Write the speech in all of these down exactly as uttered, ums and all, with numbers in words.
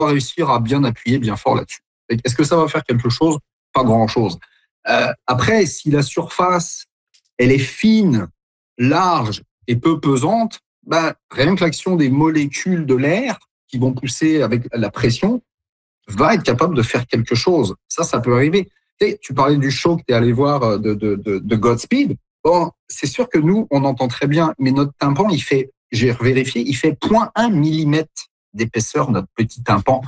réussir à bien appuyer bien fort là-dessus. Est-ce que ça va faire quelque chose? Pas grand-chose. Euh, après, si la surface, elle est fine, large et peu pesante, bah, rien que l'action des molécules de l'air qui vont pousser avec la pression va être capable de faire quelque chose. Ça, ça peut arriver. Tu sais, tu parlais du show que tu es allé voir de, de, de, de Godspeed. Bon, c'est sûr que nous, on entend très bien, mais notre tympan, il fait, j'ai vérifié, il fait zéro virgule un millimètre d'épaisseur, notre petit tympan.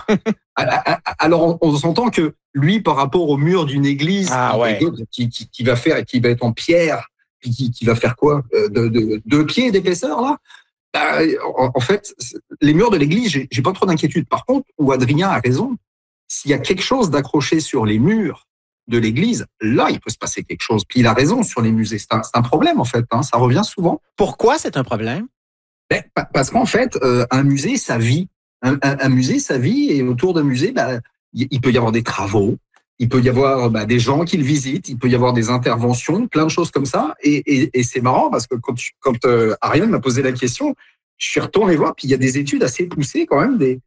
Alors, on, on s'entend que lui, par rapport au mur d'une église, ah, ouais. qui, qui, qui va faire, qui va être en pierre, qui, qui va faire quoi, de, de, deux pieds d'épaisseur là. Bah, en, en fait, les murs de l'église, j'ai, j'ai pas trop d'inquiétude. Par contre, où Adrien a raison, s'il y a quelque chose d'accroché sur les murs de l'église, là, il peut se passer quelque chose. Puis il a raison sur les musées. C'est un, c'est un problème, en fait. Hein, ça revient souvent. Pourquoi c'est un problème? Ben, parce qu'en fait, euh, un musée, ça vit. Un, un, un musée, ça vit. Et autour d'un musée, ben, il peut y avoir des travaux. Il peut y avoir bah, des gens qui le visitent, il peut y avoir des interventions, plein de choses comme ça. Et, et, et c'est marrant parce que quand, quand euh, Ariane m'a posé la question, je suis retourné voir, puis il y a des études assez poussées quand même, des,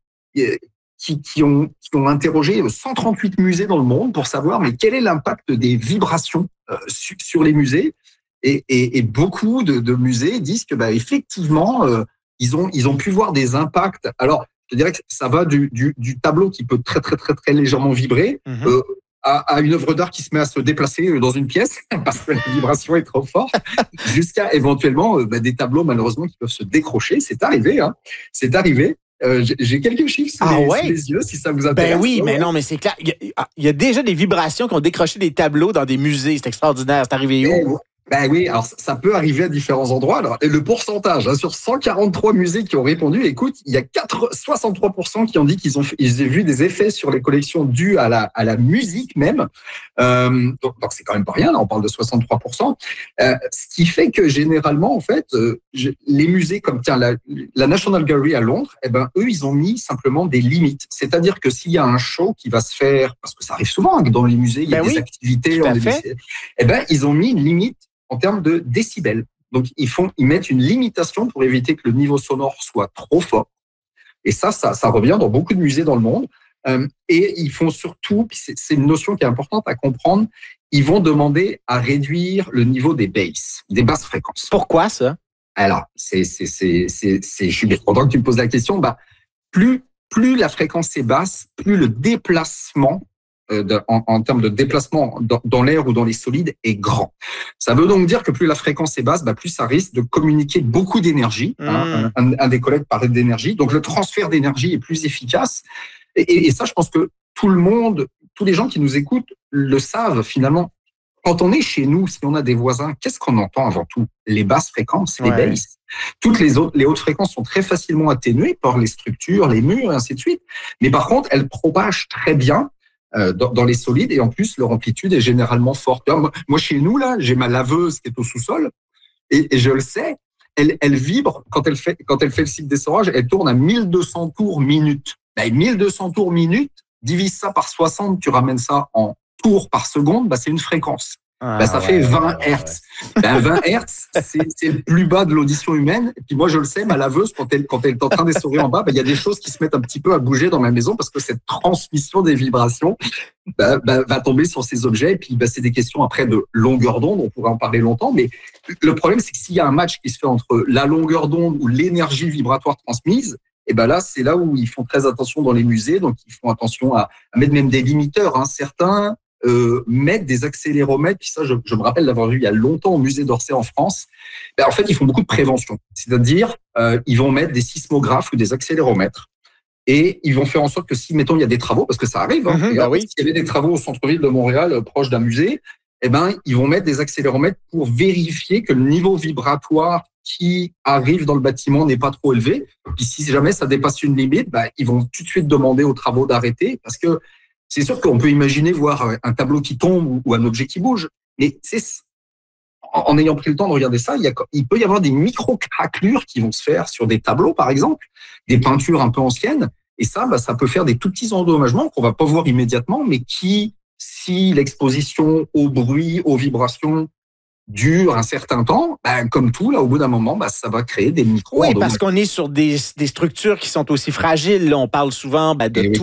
qui, qui, ont, qui ont interrogé cent trente-huit musées dans le monde pour savoir mais quel est l'impact des vibrations euh, sur, sur les musées. Et, et, et beaucoup de, de musées disent que bah, effectivement, euh, ils, ont, ils ont pu voir des impacts. Alors, je dirais que ça va du, du, du tableau qui peut très, très, très, très légèrement vibrer mm-hmm. euh, à, à une œuvre d'art qui se met à se déplacer dans une pièce parce que la vibration est trop forte, jusqu'à éventuellement euh, bah, des tableaux, malheureusement, qui peuvent se décrocher. C'est arrivé, hein. C'est arrivé. Euh, j'ai, j'ai quelques chiffres sous, ah les, ouais? sous les yeux, si ça vous intéresse. Ben oui, ouais. mais non, mais c'est clair. Il y, a, il y a déjà des vibrations qui ont décroché des tableaux dans des musées. C'est extraordinaire. C'est arrivé où? Ben oui, alors ça peut arriver à différents endroits. Alors, et le pourcentage, hein, sur cent quarante-trois musées qui ont répondu, écoute, il y a quatre, soixante-trois pour cent qui ont dit qu'ils ont, ils ont vu des effets sur les collections dus à la, à la musique même. Euh, donc, donc, c'est quand même pas rien, là, on parle de soixante-trois pour cent. Euh, ce qui fait que généralement, en fait, euh, je, les musées comme, tiens, la, la National Gallery à Londres, eh ben, eux, ils ont mis simplement des limites. C'est-à-dire que s'il y a un show qui va se faire, parce que ça arrive souvent, hein, dans les musées, il y a ben des oui, activités, tout à des fait. musées, eh ben, ils ont mis une limite en termes de décibels. Donc, ils font, ils mettent une limitation pour éviter que le niveau sonore soit trop fort. Et ça, ça, ça revient dans beaucoup de musées dans le monde. Euh, et ils font surtout, puis c'est, c'est une notion qui est importante à comprendre, ils vont demander à réduire le niveau des basses, des basses fréquences. Pourquoi ça? Alors, c'est, c'est, c'est, c'est, c'est, je suis bien content que tu me poses la question. Bah, plus, plus la fréquence est basse, plus le déplacement Euh, de, en, en termes de déplacement dans, dans l'air ou dans les solides est grand. Ça veut donc dire que plus la fréquence est basse, bah plus ça risque de communiquer beaucoup d'énergie. Mmh. Hein, un, un des collègues parlait d'énergie. Donc le transfert d'énergie est plus efficace. Et, et, et ça, je pense que tout le monde, tous les gens qui nous écoutent le savent finalement. Quand on est chez nous, si on a des voisins, qu'est-ce qu'on entend avant tout? Les basses fréquences, les ouais. basses. Toutes les autres, les hautes fréquences sont très facilement atténuées par les structures, les murs, et ainsi de suite. Mais par contre, elles propagent très bien Dans, dans les solides, et en plus leur amplitude est généralement forte. Moi, moi chez nous là, j'ai ma laveuse qui est au sous-sol et, et je le sais, elle, elle vibre quand elle fait quand elle fait le cycle d'essorage, elle tourne à mille deux cents tours minute. Ben, mille deux cents tours minute, divise ça par soixante, tu ramènes ça en tours par seconde, ben, c'est une fréquence. Ah, ben, ça ouais, fait vingt hertz. Ouais. Ben, vingt hertz, c'est, c'est le plus bas de l'audition humaine. Et puis moi, je le sais, ma laveuse, quand elle, quand elle est en train d'essorer en bas, ben, il y a des choses qui se mettent un petit peu à bouger dans ma maison parce que cette transmission des vibrations ben, ben, va tomber sur ces objets. Et puis, ben, c'est des questions après de longueur d'onde. On pourrait en parler longtemps. Mais le problème, c'est que s'il y a un match qui se fait entre la longueur d'onde ou l'énergie vibratoire transmise, et ben là, c'est là où ils font très attention dans les musées. Donc, ils font attention à, à mettre même des limiteurs. Hein. Certains Euh, mettre des accéléromètres, puis ça, je, je me rappelle l'avoir vu il y a longtemps au musée d'Orsay en France. Ben, en fait, ils font beaucoup de prévention. C'est-à-dire, euh, ils vont mettre des sismographes ou des accéléromètres et ils vont faire en sorte que si, mettons, il y a des travaux, parce que ça arrive, hein, mmh, bah oui. s'il y avait des travaux au centre-ville de Montréal, euh, proche d'un musée, eh ben, ils vont mettre des accéléromètres pour vérifier que le niveau vibratoire qui arrive dans le bâtiment n'est pas trop élevé. Puis si jamais ça dépasse une limite, ben, ils vont tout de suite demander aux travaux d'arrêter parce que c'est sûr qu'on peut imaginer voir un tableau qui tombe ou un objet qui bouge, mais c'est, en ayant pris le temps de regarder ça, il, y a, il peut y avoir des micro-craquelures qui vont se faire sur des tableaux, par exemple, des peintures un peu anciennes, et ça, bah, ça peut faire des tout petits endommagements qu'on va pas voir immédiatement, mais qui, si l'exposition au bruit, aux vibrations dure un certain temps, ben, comme tout, là, au bout d'un moment, ben, ça va créer des micro. Oui, parce qu'on est sur des, des structures qui sont aussi fragiles. Là, on parle souvent ben, de toits,